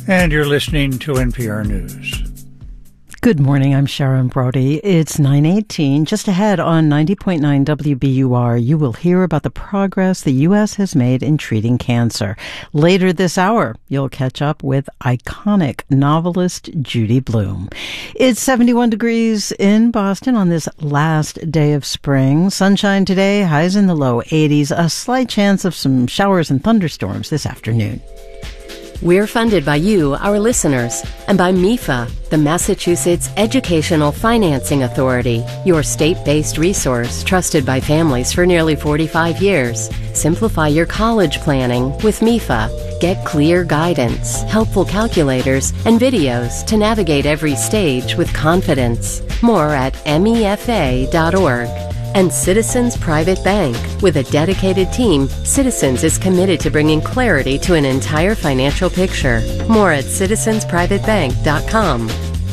And you're listening to NPR News. Good morning, I'm Sharon Brody. It's 9:18. Just ahead on 90.9 WBUR, you will hear about the progress the U.S. has made in treating cancer. Later this hour, you'll catch up with iconic novelist Judy Blume. It's 71 degrees in Boston on this last day of spring. Sunshine today, highs in the low 80s, a slight chance of some showers and thunderstorms this afternoon. We're funded by you, our listeners, and by MEFA, the Massachusetts Educational Financing Authority, your state-based resource trusted by families for nearly 45 years. Simplify your college planning with MEFA. Get clear guidance, helpful calculators, and videos to navigate every stage with confidence. More at mefa.org. And Citizens Private Bank. With a dedicated team, Citizens is committed to bringing clarity to an entire financial picture. More at citizensprivatebank.com.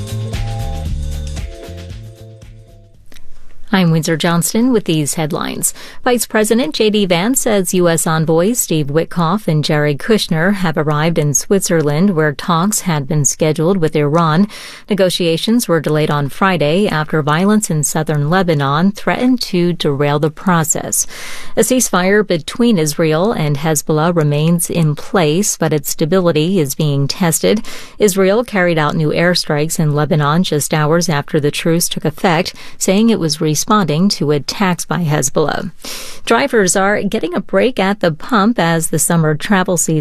I'm Windsor Johnston with these headlines. Vice President J.D. Vance says U.S. envoys Steve Witkoff and Jared Kushner have arrived in Switzerland, where talks had been scheduled with Iran. Negotiations were delayed on Friday after violence in southern Lebanon threatened to derail the process. A ceasefire between Israel and Hezbollah remains in place, but its stability is being tested. Israel carried out new airstrikes in Lebanon just hours after the truce took effect, saying it was responding to attacks by Hezbollah. Drivers are getting a break at the pump as the summer travel season